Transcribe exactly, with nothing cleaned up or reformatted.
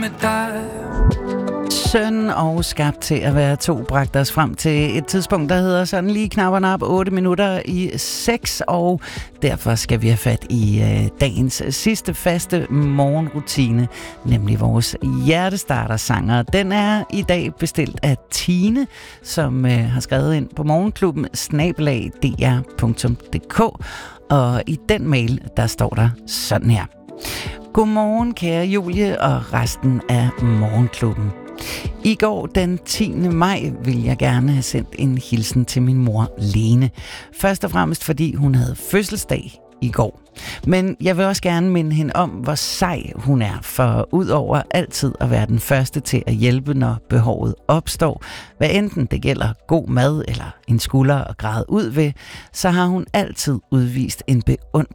med dig. Søn og skabt til at være to, bragte os frem til et tidspunkt, der hedder sådan lige knap og nap otte minutter i seks, og derfor skal vi have fat i øh, dagens sidste faste morgenrutine, nemlig vores hjertestartersanger. Den er i dag bestilt af Tine, som øh, har skrevet ind på morgenklubben snabel-a d r punktum d k, og i den mail, der står der sådan her. Godmorgen, kære Julie og resten af morgenklubben. I går den tiende maj ville jeg gerne have sendt en hilsen til min mor Lene. Først og fremmest fordi hun havde fødselsdag i går. Men jeg vil også gerne minde hende om, hvor sej hun er, for udover altid at være den første til at hjælpe, når behovet opstår, hvad enten det gælder god mad eller en skulder at græde ud ved, så har hun altid udvist en beundring